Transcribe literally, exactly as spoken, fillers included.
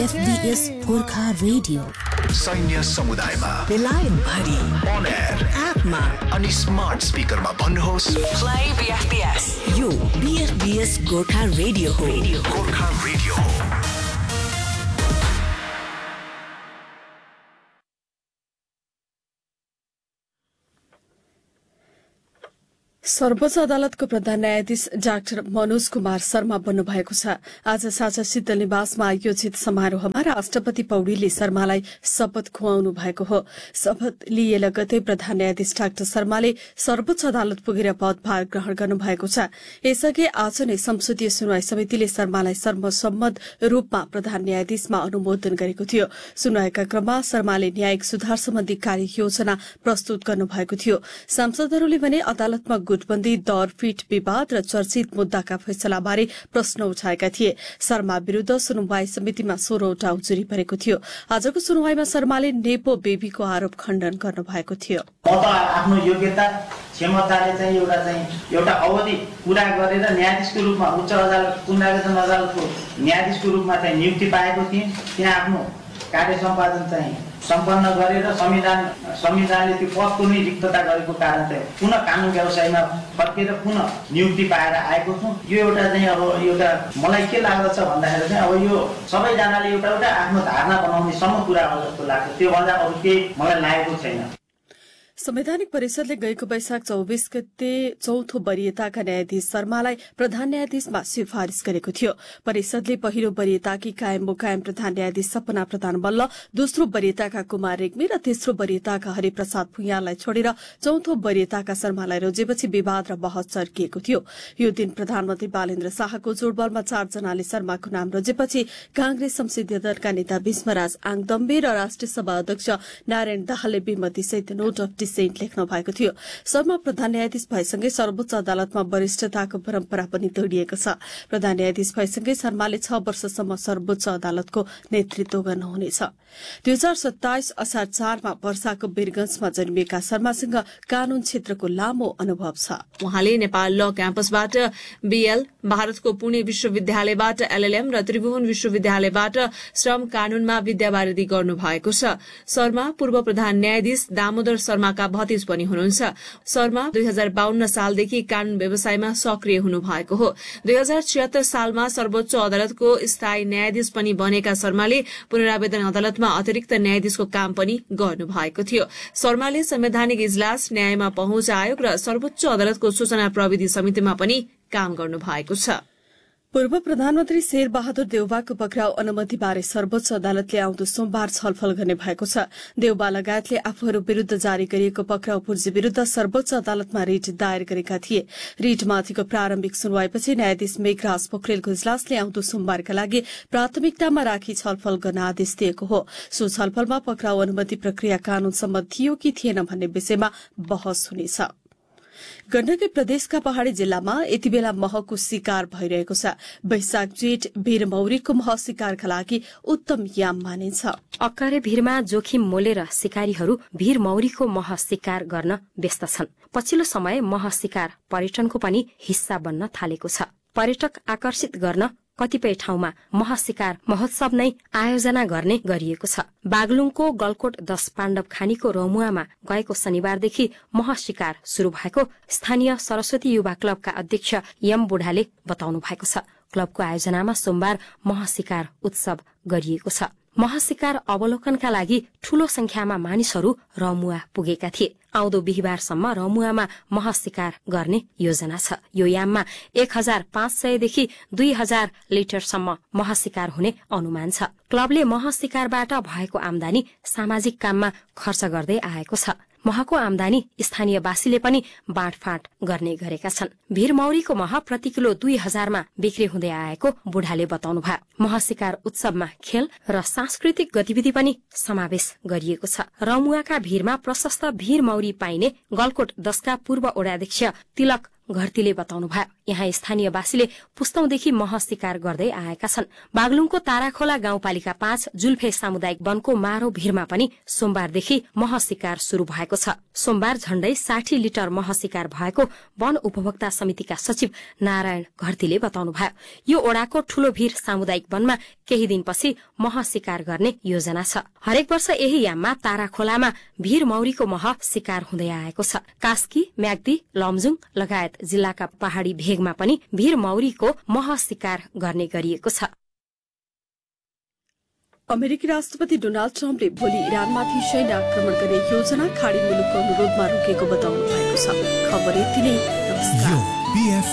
बीएफडीएस Gorkha radio सैन्य समुदायमा बेलायत भरि अन एयर एपमा अनि स्मार्ट स्पिकरमा भन्नुहोस् प्ले बीएफडीएस। यो बीएफडीएस गोर्खा रेडियो हो। गोर्खा रेडियो हो। सर्वोच्च अदालतको प्रधान न्यायाधीश डाक्टर मनोज कुमार शर्मा बन्नुभएको छ। आज साझा शीतल निवासमा आयोजित समारोहमा राष्ट्रपति पौडेलले शर्मालाई शपथ खुवाउनु भएको हो। शपथ लिए लगतै प्रधान न्यायाधीश डाक्टर शर्माले सर्वोच्च अदालत पुगेर पदभार ग्रहण गर्नुभएको छ। यसअघि आज नै संसदीय सुनवाई समितिले शर्मालाई सर्वसम्मत रूपमा प्रधान न्यायाधीशमा अनुमोदन गरेको थियो। सुनवाईका क्रममा शर्माले न्यायिक सुधार सम्बन्धी कार्य योजना प्रस्तुत गर्नुभएको थियो। सांसदहरूले भने अदालतमा गुटबन्दी, दरफिट विवाद र चर्चित मुद्दाका फैसलाबारे प्रश्न उठाएका थिए। शर्मा विरूद्ध सुनवाई समितिमा सोह्रवटा उजुरी परेको थियो। आजको सुनवाईमा शर्माले नेपो बेबीको आरोप खण्डन गर्नुभएको थियो। म त आफ्नो योग्यता क्षमताले चाहिँ एउटा चाहिँ एउटा अवधि पूरा गरेर न्यायाधीशको रूपमा उच्च अदालत पुनरावेदन अदालतको न्यायाधीशको रूपमा चाहिँ नियुक्ति पाएको थिएँ। त्यहाँ आफ्नो कार्य सम्पादन चाहिँ सम्पन्न गरेर संविधान संविधानले त्यो पदको नै रिक्तता गरेको कारण चाहिँ पुनः कानुन व्यवसायमा फर्केर पुनः नियुक्ति पाएर आएको छु। यो एउटा चाहिँ अब एउटा मलाई के लाग्दछ भन्दाखेरि चाहिँ अब यो सबैजनाले एउटा एउटा आफ्नो धारणा बनाउनेसम्म कुरा हो जस्तो लाग्छ। त्योभन्दा अरू केही मलाई लागेको छैन। संवैधानिक परिषदले गएको वैशाख चौबीस गते चौथो वरियताका न्यायाधीश शर्मालाई प्रधान न्यायाधीशमा सिफारिस गरेको थियो। परिषदले पहिलो वरियताकी कायम मुकायम प्रधान न्यायाधीश सपना प्रधान बल्ल, दोस्रो वरियताका कुमार रेग्मी र तेस्रो वरियताका हरिप्रसाद भुइँयालाई छोडेर चौथो वरियताका शर्मालाई रोजेपछि विवाद र बहस चर्किएको थियो। यो दिन प्रधानमन्त्री बालेन्द्र शाहको जोडबलमा चारजनाले शर्माको नाम रोजेपछि कांग्रेस संसदीय दलका नेता भीष्मराज आङदम्बे र राष्ट्रिय सभा अध्यक्ष नारायण दाहालले विमति सहित नोट अफ डिसेन्ट लेख्नु भएको थियो। शर्मा प्रधान न्यायाधीश भएसँगै सर्वोच्च अदालतमा वरिष्ठताको परम्परा पनि तोडिएको छ। प्रधान न्यायाधीश भएसँगै शर्माले छ वर्षसम्म सर्वोच्च अदालतको नेतृत्व गर्नुहुनेछ। दुई हजार सत्ताइस असार चारमा वर्षाको वीरगंजमा जन्मिएका शर्मासँग कानून क्षेत्रको लामो अनुभव छ। उहाँले नेपाल ल क्याम्पसबाट बीएल, भारतको पुणे विश्वविद्यालयबाट एलएलएम र त्रिभुवन विश्वविद्यालयबाट श्रम कानूनमा विद्यावारिधि गर्नु भएको छ। शर्मा पूर्व प्रधान न्यायाधीश दामोदर शर्माका भतिज पनि हुनुहुन्छ। शर्मा दुई हजार बाहन्न सालदेखि कानून व्यवसायमा सक्रिय हुनु भएको हो। दुई हजार छिहत्तर सालमा सर्वोच्च अदालतको स्थायी न्यायाधीश पनि बनेका शर्माले पुनरावेदन अदालतमा अतिरिक्त न्यायाधीशको काम पनि गर्नु भएको थियो। शर्माले संवैधानिक इजलास, न्यायमा पहुँच आयोग र सर्वोच्च अदालतको सूचना प्रविधि समितिमा पनि काम गर्नु भएको छ। पूर्व प्रधानमन्त्री शेरबहादुर देउवाको पक्राउ अनुमतिबारे सर्वोच्च अदालतले आउँदो सोमबार छलफल गर्ने भएको छ। देउवा लगायतले आफूहरू विरूद्ध जारी गरिएको पक्राउ पूर्जी विरूद्ध सर्वोच्च अदालतमा रिट दायर गरेका थिए। रिटमाथिको प्रारम्भिक सुनवाईपछि न्यायाधीश मेघराज पोखरेलको इजलासले आउँदो सोमबारका लागि प्राथमिकतामा राखी छलफल गर्न आदेश दिएको हो। सो छलफलमा पक्राउ अनुमति प्रक्रिया कानून सम्मत थियो कि थिएन भन्ने विषयमा बहस हुनेछ। गण्डकी प्रदेशका पहाड़ी जिल्लामा यति बेला महको शिकार भइरहेको छ। वैशाख जेठ भिरमौरीको मह शिकारका लागि उत्तम याम मानिन्छ। अक्करे भिरमा जोखिम मोलेर शिकारीहरू भिरमौरीको मह शिकार गर्न व्यस्त छन्। पछिल्लो समय मह शिकार पर्यटनको पनि हिस्सा बन्न थालेको छ। पर्यटक आकर्षित गर्न कतिपय ठाउँमा महशिकार महोत्सव नै आयोजना गर्ने गरिएको छ। बागलुङको गलकोट दश पाण्डव खानीको रमुवामा गएको शनिबारदेखि महशिकार शुरू भएको स्थानीय सरस्वती युवा क्लबका अध्यक्ष यम बुढाले बताउनु भएको छ। क्लबको आयोजनामा सोमबार महशिकार उत्सव गरिएको छ। महशिकार अवलोकनका लागि ठूलो संख्यामा मानिसहरू रमुवा पुगेका थिए। आउँदो बिहिबारसम्म रमुवामा महशिकार गर्ने योजना छ। यो याममा एक हजार पाँच सयदेखि दुई हजार लिटरसम्म महशिकार हुने अनुमान छ। क्लबले महशिकारबाट भएको आमदानी सामाजिक काममा खर्च गर्दै आएको छ। महको आमदानी स्थानीयवासीले पनि बाँडफाँड गर्ने गरेका छन्। भिरमौरीको मह प्रति किलो दुई हजारमा बिक्री हुँदै आएको बुढाले बताउनु भयो। महशिकार उत्सवमा खेल र सांस्कृतिक गतिविधि पनि समावेश गरिएको छ। रमुवाका भिरमा प्रशस्त भिरमौरी पाइने गलकोट दशका पूर्व ओडाध्यक्ष तिलक घरतीले बताउनुभयो। यहाँ स्थानीयवासीले पुस्तौंदेखि मह शिकार गर्दै आएका छन्। बागलुङको ताराखोला गाउँपालिका पाँच जुल्फे सामुदायिक वनको मारो भिरमा पनि सोमबारदेखि मह शिकार शुरू भएको छ। सोमबार झण्डै साठी लिटर मह शिकार भएको वन उपभोक्ता समितिका सचिव नारायण घरतीले बताउनुभयो। यो ओडाको ठूलो भीर सामुदायिक वनमा केही दिनपछि मह शिकार गर्ने योजना छ। हरेक वर्ष यही याममा ताराखोलामा भीर मौरीको मह शिकार हुँदै आएको छ। कास्की, म्याग्दी, लमजुङ लगायत जिल्लाका पहाड़ी भेगमा पनि भीर मौरीको मह शिकार गर्ने गरिएको छ। अमेरिकी राष्ट्रपति डोनाल्ड ट्रम्पले भोलि इरानमाथि सैन्य आक्रमण गर्ने योजना खाड़ी मुलुकको अनुरोधमा रोकेको बताउनु भएको छ। खबर यति नै। नमस्कार।